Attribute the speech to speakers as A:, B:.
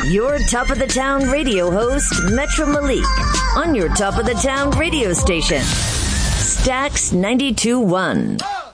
A: Your Top of the Town radio host, Metro Malik, on your Top of the Town radio station, Stax 92.1.